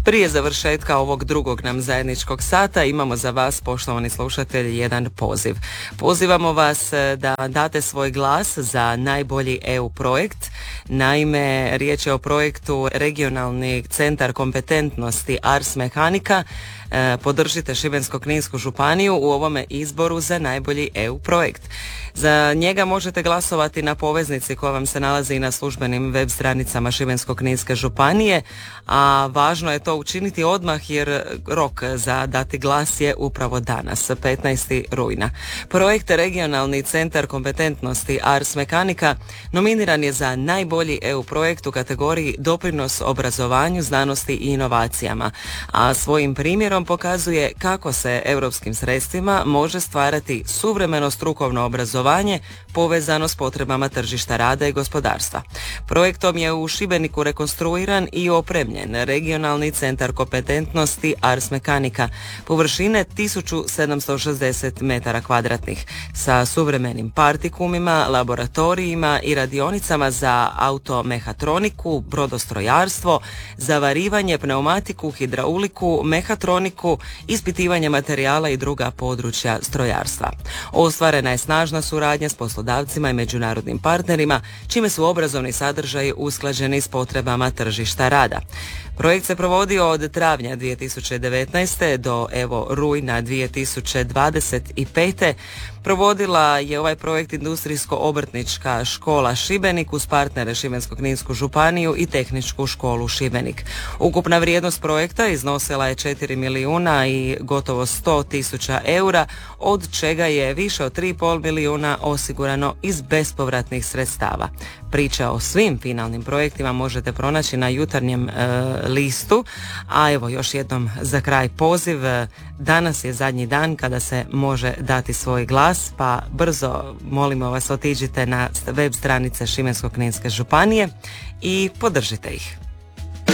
Prije završetka ovog drugog nam zajedničkog sata imamo za vas, poštovani slušatelji, jedan poziv. Pozivamo vas da date svoj glas za najbolji EU projekt. Naime, riječ je o projektu Regionalni centar kompetentnosti Ars Mechanica. Podržite Šibensko-kninsku županiju u ovome izboru za najbolji EU projekt. Za njega možete glasovati na poveznici koja vam se nalazi i na službenim web stranicama Šibensko-kninske županije, a važno je to učiniti odmah jer rok za dati glas je upravo danas, 15. rujna. Projekt Regionalni centar kompetentnosti Ars Mechanica nominiran je za najbolji EU projekt u kategoriji doprinos obrazovanju, znanosti i inovacijama, a svojim primjerom pokazuje kako se europskim sredstvima može stvarati suvremeno strukovno obrazovanje povezano s potrebama tržišta rada i gospodarstva. Projektom je u Šibeniku rekonstruiran i opremljen Regionalni centar kompetentnosti Ars Mechanica površine 1760 metara kvadratnih sa suvremenim partikumima, laboratorijima i radionicama za automehatroniku, brodostrojarstvo, zavarivanje, pneumatiku, hidrauliku, mehatroniku, ispitivanje materijala i druga područja strojarstva. Ostvarena je snažna suradnja s poslodavcima i međunarodnim partnerima, čime su obrazovni sadržaji usklađeni s potrebama tržišta rada. Projekt se provodio od travnja 2019. do rujna 2025. Provodila je ovaj projekt Industrijsko-obrtnička škola Šibenik uz partnere Šibensko-kninsku županiju i Tehničku školu Šibenik. Ukupna vrijednost projekta iznosila je 4 milijuna i gotovo 100.000 eura, od čega je više od 3,5 milijuna osigurano iz bespovratnih sredstava. Priča o svim finalnim projektima možete pronaći na Jutarnjem listu, a evo još jednom za kraj poziv. Danas je zadnji dan kada se može dati svoj glas, pa brzo molimo vas otiđite na web stranice Šibensko-kninske županije i podržite ih.